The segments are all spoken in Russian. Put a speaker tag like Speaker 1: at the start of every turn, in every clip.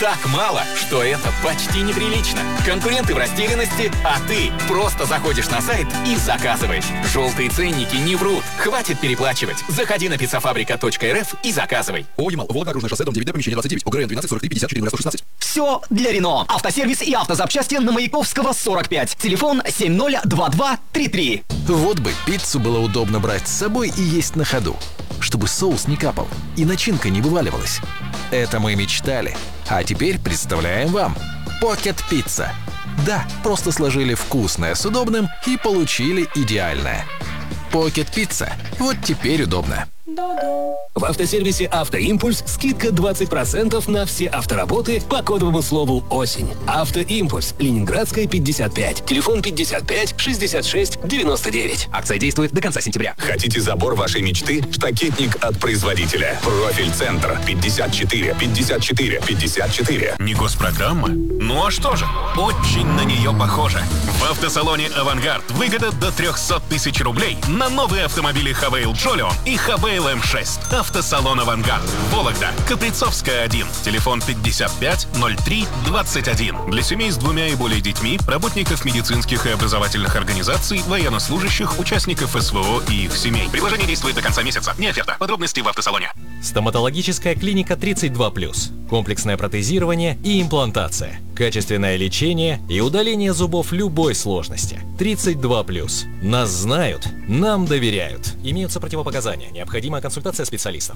Speaker 1: Так мало, что это почти неприлично. Конкуренты в растерянности, а ты просто заходишь на сайт и заказываешь. Желтые ценники не врут. Хватит переплачивать. Заходи на pizzafabrica.rf и заказывай.
Speaker 2: Ямал, Волгоградное шоссе, дом 9, помещение 29, ОГРН 12 43 54 116.
Speaker 3: Все для Рено. Автосервис и автозапчасти на Маяковского, 45. Телефон 702233.
Speaker 4: Вот бы пиццу было удобно брать с собой и есть на ходу, чтобы соус не капал и начинка не вываливалась. Это мы мечтали. А теперь представляем вам Pocket Pizza. Да, просто сложили вкусное с удобным и получили идеальное. Pocket Pizza. Вот теперь удобно.
Speaker 5: В автосервисе «Автоимпульс» скидка 20% на все автоработы по кодовому слову «Осень». «Автоимпульс», Ленинградская, 55. Телефон 55 66 99.
Speaker 3: Акция действует до конца сентября.
Speaker 6: Хотите забор вашей мечты? Штакетник от производителя. Профиль-центр 54 54 54.
Speaker 7: Не госпрограмма? Ну а что же? Очень на нее похоже. В автосалоне «Авангард» выгода до 300 тысяч рублей на новые автомобили Хавейл Джолион и Хавейл М6. Автосалон «Авангард». Вологда. Каприцовская, 1. Телефон 55 03 21. Для семей с 2 и более детьми, работников медицинских и образовательных организаций, военнослужащих, участников СВО и их семей. Предложение действует до конца месяца. Не оферта. Подробности в автосалоне.
Speaker 8: Стоматологическая клиника 32+. Комплексное протезирование и имплантация. Качественное лечение и удаление зубов любой сложности. 32+. Нас знают, нам доверяют. Имеются противопоказания. Необходима консультация специалистов.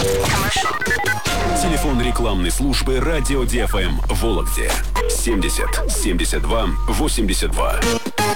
Speaker 6: Телефон рекламной службы «Радио ДФМ» в Вологде. 70 72 82.